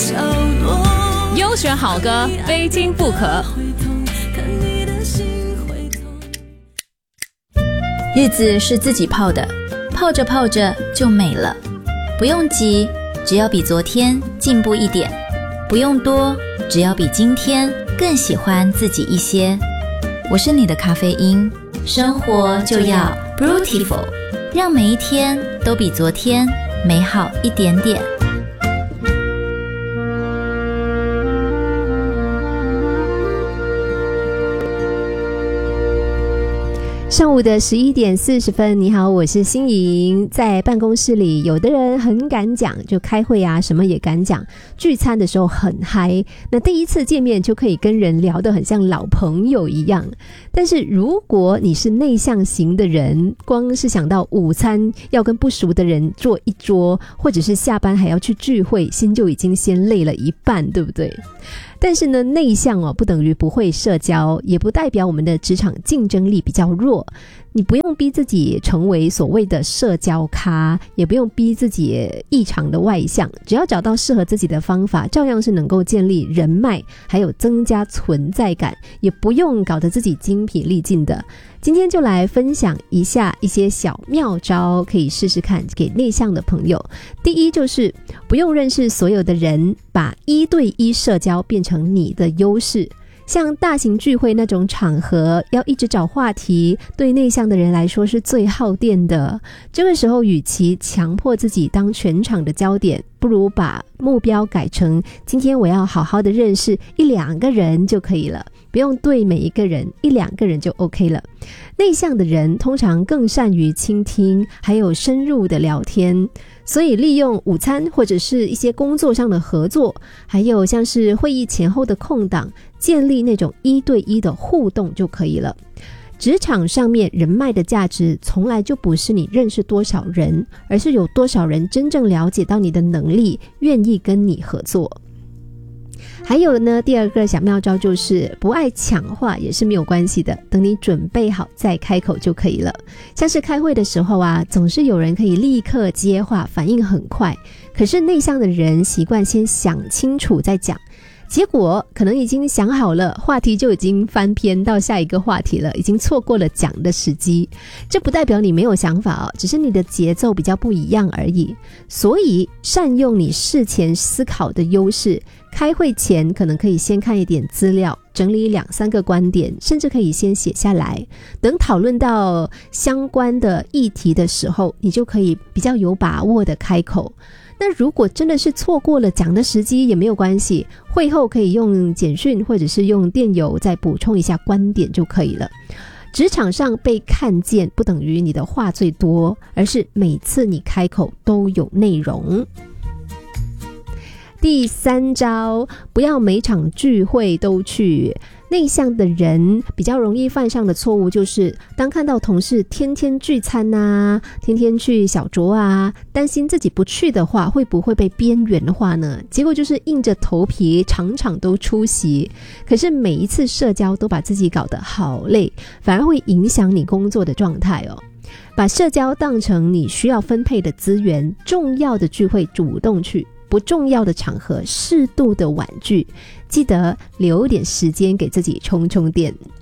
优选好歌，非听不可。 日子是自己泡的，泡着泡着就美了。不用急，只要比昨天进步一点；不用多，只要比今天更喜欢自己一些。我是你的咖啡因，生活就要 Brutiful， 让每一天都比昨天美好一点点。 上午的11点40分，你好，我是欣莹。在办公室里，有的人很敢讲，就开会啊什么也敢讲，聚餐的时候很嗨，那第一次见面就可以跟人聊得很像老朋友一样。但是如果你是内向型的人，光是想到午餐要跟不熟的人坐一桌，或者是下班还要去聚会，心就已经先累了一半，对不对？但是呢，内向不等于不会社交，也不代表我们的职场竞争力比较弱。你不用逼自己成为所谓的社交咖，也不用逼自己异常的外向，只要找到适合自己的方法，照样是能够建立人脉，还有增加存在感，也不用搞得自己精疲力尽的。今天就来分享一下一些小妙招，可以试试看给内向的朋友。第一就是不用认识所有的人，把1对1社交变成你的优势。像大型聚会那种场合，要一直找话题，对内向的人来说是最耗电的。这个时候，与其强迫自己当全场的焦点，不如把目标改成今天我要好好的认识1-2个人就可以了，不用对每一个人，1-2个人就 OK 了。内向的人通常更善于倾听，还有深入的聊天，所以利用午餐或者是一些工作上的合作，还有像是会议前后的空档，建立那种1对1的互动就可以了。职场上面人脉的价值从来就不是你认识多少人，而是有多少人真正了解到你的能力，愿意跟你合作。还有呢，第二个小妙招就是不爱抢话也是没有关系的，等你准备好再开口就可以了。像是开会的时候啊，总是有人可以立刻接话，反应很快，可是内向的人习惯先想清楚再讲，结果可能已经想好了，话题就已经翻篇到下一个话题了，已经错过了讲的时机。这不代表你没有想法只是你的节奏比较不一样而已。所以善用你事前思考的优势，开会前可能可以先看一点资料，整理2-3个观点，甚至可以先写下来，等讨论到相关的议题的时候，你就可以比较有把握的开口。那如果真的是错过了讲的时机也没有关系，会后可以用简讯或者是用电邮再补充一下观点就可以了。职场上被看见不等于你的话最多，而是每次你开口都有内容。第3招，不要每场聚会都去。内向的人比较容易犯上的错误就是，当看到同事天天聚餐啊，天天去小酌啊，担心自己不去的话会不会被边缘化呢？结果就是硬着头皮场场都出席，可是每一次社交都把自己搞得好累，反而会影响你工作的状态把社交当成你需要分配的资源，重要的聚会主动去，不重要的场合适度的婉拒，记得留点时间给自己充充电。